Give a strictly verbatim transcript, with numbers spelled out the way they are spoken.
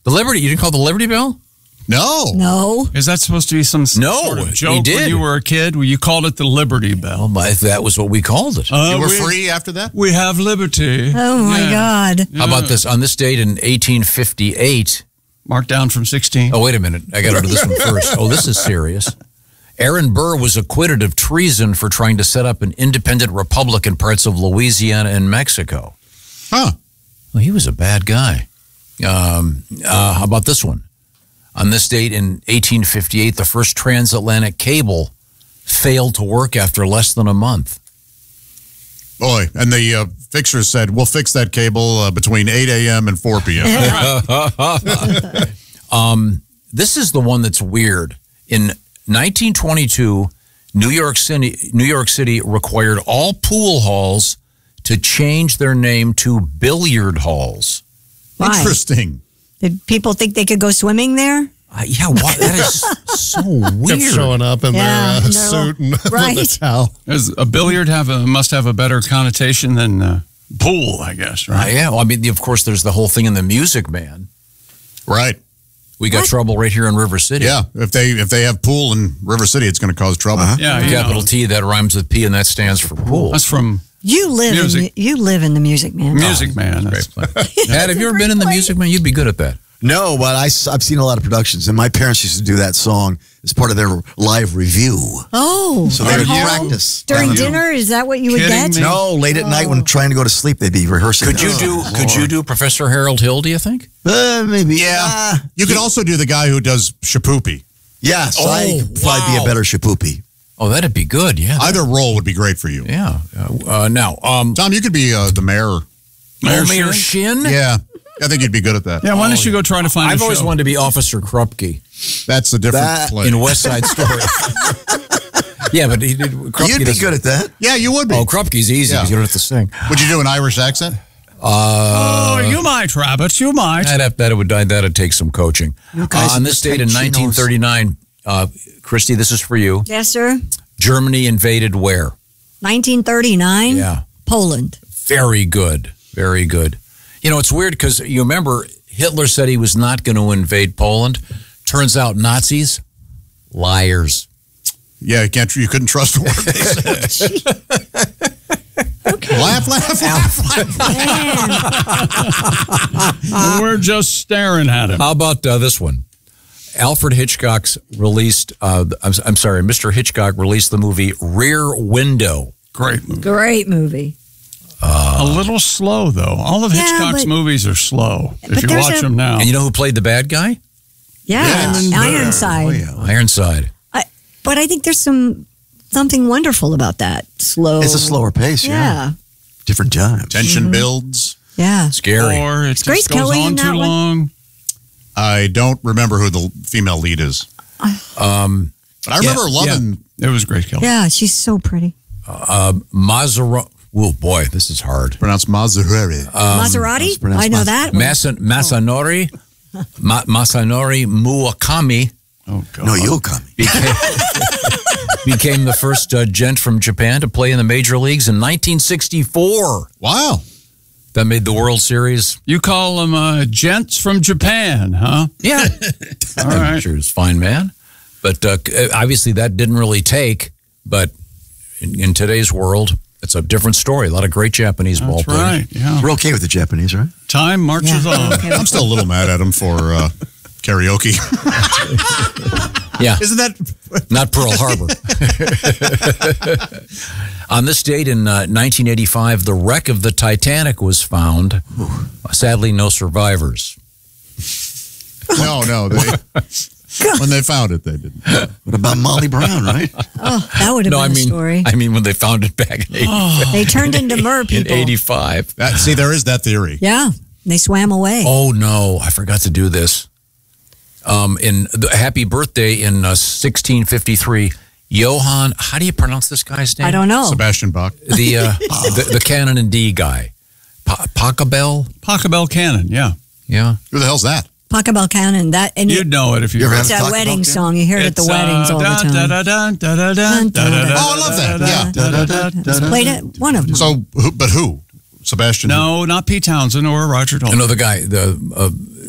The Liberty, you didn't call it the Liberty Bell? No. No. Is that supposed to be some no, sort of we joke did. when you were a kid? Well, you called it the Liberty Bell. Well, that was what we called it. Uh, you were we, free after that? We have liberty. Oh, my Yeah. God. How about this? On this date in eighteen fifty-eight. Marked down from sixteen. Oh, wait a minute. I got to do this one first. Oh, this is serious. Aaron Burr was acquitted of treason for trying to set up an independent republic in parts of Louisiana and Mexico. Huh. Well, he was a bad guy. Um, uh, how about this one? On this date in eighteen fifty-eight, the first transatlantic cable failed to work after less than a month. Boy, and the uh, fixers said, we'll fix that cable uh, between eight a.m. and four p.m. um, this is the one that's weird. In nineteen twenty-two, New York City, New York City required all pool halls to change their name to billiard halls. Why? Interesting. Did people think they could go swimming there? Uh, yeah, why, that is so weird. Kept showing up in Yeah, their uh, in their suit little- and right. with a towel. Does a billiard have a must have a better connotation than uh, pool? I guess, Uh, right? yeah, well, I mean, of course, there's the whole thing in the Music Man. Right. We got What? trouble right here in River City. Yeah. If they if they have pool in River City, it's going to cause trouble. Yeah, you Capital know, T, that rhymes with P, and that stands for pool. that's from You live in Music. you live in the Music Man. Music Man. That's, Dad, have you ever been in the Music Man? You'd be good at that. No, but I, have seen a lot of productions, and my parents used to do that song as part of their live review. Oh, So they at would home? practice. During Yeah. dinner? Is that what you would Kidding get? me? No, late at night when trying to go to sleep, they'd be rehearsing. Could you do Could you do Professor Harold Hill, do you think? Uh, maybe. Yeah. Uh, You could also do the guy who does Shapoopy. yes, Oh, I could probably be wow. a better Shapoopy. Oh, that'd be good, yeah. Either role would be great for you. Yeah. Uh, uh, now, um, Tom, you could be uh, the mayor. Mayor, Mayor Shin? Yeah. I think you'd be good at that. yeah, why don't you go try to find I've a always show? wanted to be Officer Krupke That's a different That- play. in West Side Story. Yeah, but he did. Krupke You'd be doesn't- good at that. yeah, you would be. Oh, Krupke's easy Yeah. because you don't have to sing. Would you do an Irish accent? Oh, you might, Rabbit. You might. I'd have, that would that'd take some coaching. You guys Uh, on with this the date in tight chinos. nineteen thirty-nine, uh, Christy, this is for you. Yes, sir. Germany invaded where? nineteen thirty-nine? Yeah. Poland. Very good. Very good. You know, it's weird because you remember Hitler said he was not going to invade Poland. Turns out Nazis, liars. Yeah, you can't. You couldn't trust a word they said. Laugh, laugh, laugh, laugh. We're just staring at him. How about uh, this one? Alfred Hitchcock's released, uh, I'm, I'm sorry, Mister Hitchcock released the movie Rear Window. Great movie. Great movie. A little slow, though. All of Yeah, Hitchcock's but- movies are slow. But If you there's watch a- them now. And you know who played the bad guy? Yeah. Yeah. Ironside. Oh, yeah. Ironside. I, but I think there's some something wonderful about that. Slow. It's a slower pace, yeah. Yeah. Different times. Tension builds. Yeah. Scary. Or it Grace just goes Kelly on in too that one? long. I don't remember who the female lead is, Um, but I remember Yeah, loving. It was Grace Kelly. Yeah, she's so pretty. uh, Maserati. Oh, boy, this is hard. Pronounced Maserati. Maserati? pronounced I know Mas- that. Masa, Masanori, Ma, Masanori Murakami Oh, God. No, you'll come. became, became the first uh, gent from Japan to play in the major leagues in nineteen sixty-four. Wow. That made the World Series. You call them uh, gents from Japan, huh? Yeah. All right. Sure, it's fine, man. But uh, obviously that didn't really take. But in, in today's world, it's a different story. A lot of great Japanese ball That's players. right. Yeah. We're okay with the Japanese, right? Time marches Yeah. on. Okay. I'm still a little mad at him for uh, karaoke. Yeah. Isn't that? Not Pearl Harbor. On this date in uh, nineteen eighty-five, the wreck of the Titanic was found. Sadly, no survivors. No, no. They, when they found it, they didn't. What about Molly Brown, right? Oh, that would have No, been I a mean, story. I mean when they found it back in, eighty, They turned into mer in people. eighty-five. That, see, there is that theory. Yeah. They swam away. Oh no, I forgot to do this. Um, in the happy birthday in uh, sixteen fifty-three, Johann. How do you pronounce this guy's name? I don't know. Sebastian Bach. The uh, the, the Canon in D guy, pa- Pachelbel. Pachelbel Cannon, yeah. Yeah. Who the hell's that? Pachelbel Cannon. That and You'd know it if you You ever heard have it's Talk a about wedding that? song. You hear it at the It's, weddings uh, all the da, time. da, da, da, da, da, da, da, da, Oh, I love that. Yeah. da, da, da, da, da. Played it. One of them. So, who, but who? Sebastian. No, not Pete Townsend or Roger Daltrey. I know the guy. The uh,